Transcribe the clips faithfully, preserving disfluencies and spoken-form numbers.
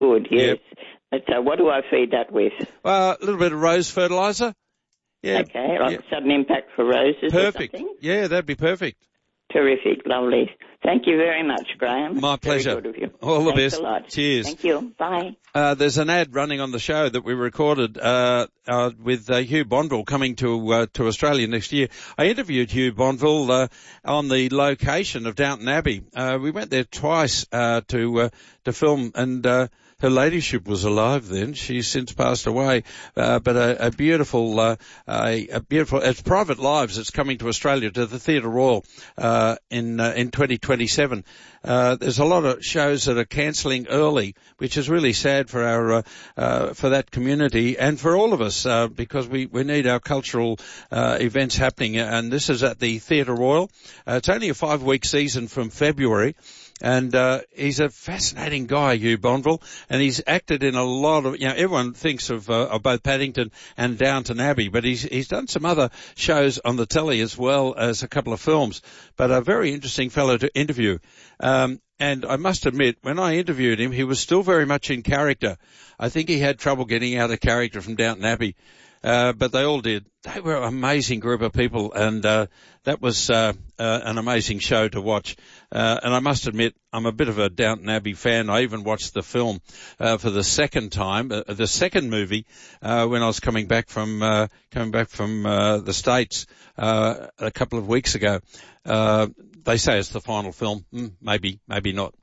Good, yes. Yep. But uh, what do I feed that with? Uh, a little bit of rose fertiliser. Yeah. Okay, like Yeah. sudden impact for roses Perfect. or something? Yeah, that'd be perfect. Terrific, lovely. Thank you very much, Graham. My pleasure. Very good of you. All the Thanks best. a lot. Cheers. Thank you. Bye. Uh, there's an ad running on the show that we recorded uh, uh, with uh, Hugh Bonville coming to uh, to Australia next year. I interviewed Hugh Bonville uh, on the location of Downton Abbey. Uh, we went there twice uh, to uh, to film, and uh, her ladyship was alive then. She's since passed away, uh, but a, a beautiful, uh, a, a beautiful. It's Private Lives. It's coming to Australia to the Theatre Royal uh, in uh, in twenty twenty-seven. Uh, there's a lot of shows that are cancelling early, which is really sad for our uh, uh, for that community and for all of us, uh, because we we need our cultural uh, events happening. And this is at the Theatre Royal. Uh, it's only a five week season from February. And, uh, he's a fascinating guy, Hugh Bonville, and he's acted in a lot of, you know, everyone thinks of, uh, of both Paddington and Downton Abbey, but he's, he's done some other shows on the telly as well as a couple of films, but a very interesting fellow to interview. Um, and I must admit, when I interviewed him, he was still very much in character. I think he had trouble getting out of character from Downton Abbey. Uh, but they all did. They were an amazing group of people, and uh, that was uh, uh, an amazing show to watch. Uh, and I must admit, I'm a bit of a Downton Abbey fan. I even watched the film uh, for the second time, uh, the second movie, uh, when I was coming back from uh, coming back from uh, the States uh, a couple of weeks ago. Uh, they say it's the final film. Mm, maybe, maybe not.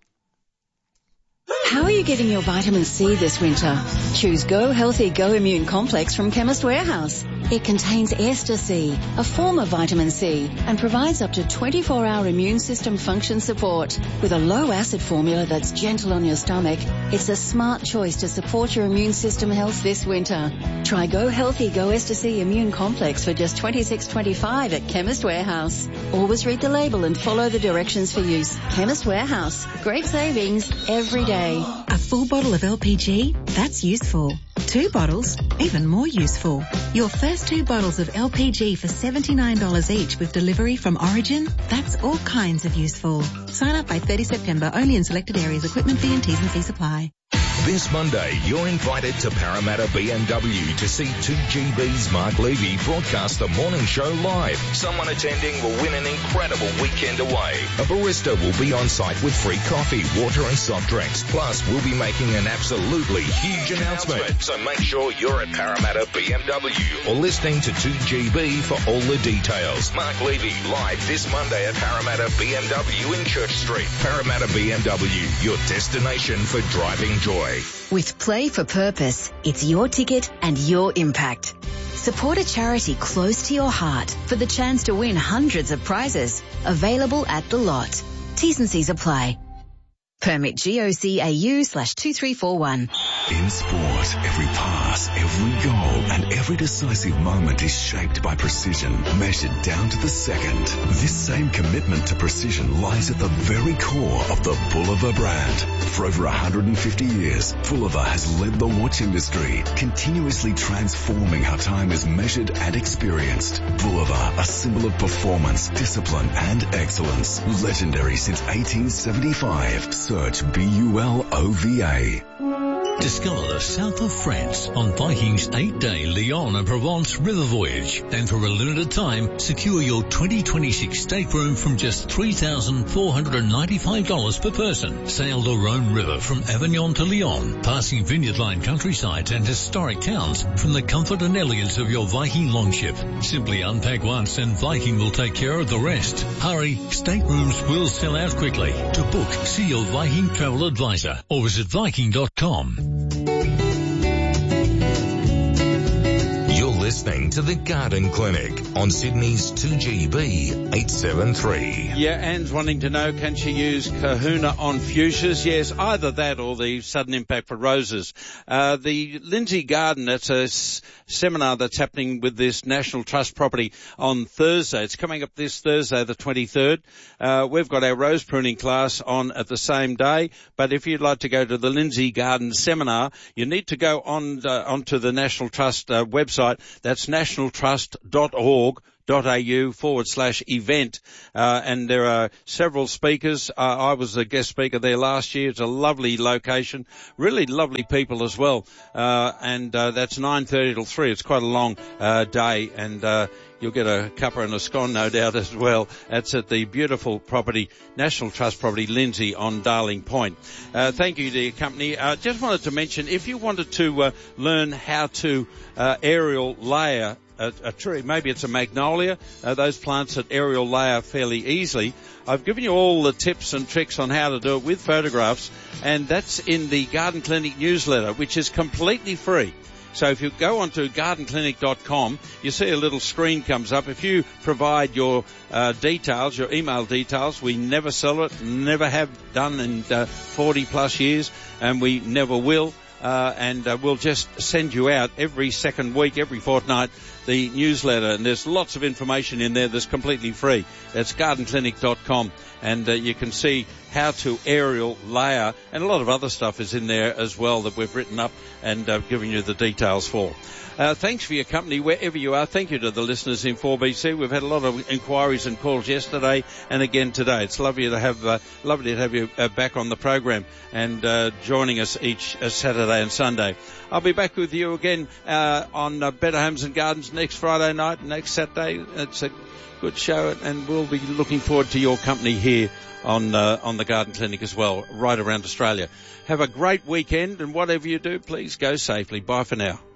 How are you getting your vitamin C this winter? Choose Go Healthy Go Immune Complex from Chemist Warehouse. It contains Ester C, a form of vitamin C, and provides up to twenty-four hour immune system function support. With a low acid formula that's gentle on your stomach, it's a smart choice to support your immune system health this winter. Try Go Healthy Go Ester C Immune Complex for just twenty-six twenty-five at Chemist Warehouse. Always read the label and follow the directions for use. Chemist Warehouse. Great savings every day. A full bottle of L P G? That's useful. Two bottles? Even more useful. Your first two bottles of L P G for seventy-nine dollars each with delivery from Origin? That's all kinds of useful. Sign up by thirtieth September only in selected areas. Equipment fee and T's and C's apply. This Monday, you're invited to Parramatta B M W to see two G B's Mark Levy broadcast the morning show live. Someone attending will win an incredible weekend away. A barista will be on site with free coffee, water and soft drinks. Plus, we'll be making an absolutely huge announcement. So make sure you're at Parramatta B M W or listening to two G B for all the details. Mark Levy live this Monday at Parramatta B M W in Church Street. Parramatta B M W, your destination for driving joy. With Play for Purpose, it's your ticket and your impact. Support a charity close to your heart for the chance to win hundreds of prizes. Available at the lot. T's and C's apply. Permit G O C A U slash two three four one. In sport, every pass, every goal, and every decisive moment is shaped by precision, measured down to the second. This same commitment to precision lies at the very core of the Bulova brand. For over one hundred fifty years, Bulova has led the watch industry, continuously transforming how time is measured and experienced. Bulova, a symbol of performance, discipline, and excellence. Legendary since eighteen seventy-five. Search B U L O V A. Discover the south of France on Viking's eight-day Lyon and Provence river voyage. And for a limited time, secure your twenty twenty-six stateroom from just three thousand four hundred ninety-five dollars per person. Sail the Rhone River from Avignon to Lyon, passing vineyard-lined countrysides and historic towns from the comfort and elegance of your Viking longship. Simply unpack once and Viking will take care of the rest. Hurry, staterooms will sell out quickly. To book, see your Viking travel advisor or visit viking dot com. You're listening to The Garden Clinic on Sydney's two G B eight seven three. Yeah, Anne's wanting to know, can she use Kahuna on fuchsias? Yes, either that or the sudden impact for roses. Uh, the Lindsay Garden, that's a s- seminar that's happening with this National Trust property on Thursday. It's coming up this Thursday, the twenty-third. Uh, we've got our rose pruning class on at the same day, but if you'd like to go to the Lindsay Garden seminar, you need to go on uh, onto the National Trust uh, website. That's national trust dot org dot a u forward slash event. Uh, and there are several speakers. Uh, I was the guest speaker there last year. It's a lovely location, really lovely people as well. Uh, and uh, that's nine thirty till three. It's quite a long uh, day, and uh, you'll get a cuppa and a scone, no doubt, as well. That's at the beautiful property, National Trust property, Lindsay on Darling Point. Uh, thank you to your company. Uh, just wanted to mention, if you wanted to uh, learn how to uh, aerial layer a, a tree, maybe it's a magnolia, uh, those plants that aerial layer fairly easily, I've given you all the tips and tricks on how to do it with photographs, and that's in the Garden Clinic newsletter, which is completely free. So if you go onto garden clinic dot com, you see a little screen comes up. If you provide your uh, details, your email details, we never sell it, never have done in uh, forty plus years, and we never will. Uh, and uh, we'll just send you out every second week, every fortnight, the newsletter. And there's lots of information in there that's completely free. That's garden clinic dot com. And uh, you can see how to aerial layer, and a lot of other stuff is in there as well that we've written up and uh, given you the details for. Uh, thanks for your company wherever you are. Thank you to the listeners in four B C. We've had a lot of inquiries and calls yesterday and again today. It's lovely to have uh, lovely to have you uh, back on the program and uh, joining us each uh, Saturday and Sunday. I'll be back with you again uh, on uh, Better Homes and Gardens next Friday night, next Saturday. It's a good show, and we'll be looking forward to your company here on uh, on the Garden Clinic as well, right around Australia. Have a great weekend, and whatever you do, please go safely. Bye for now.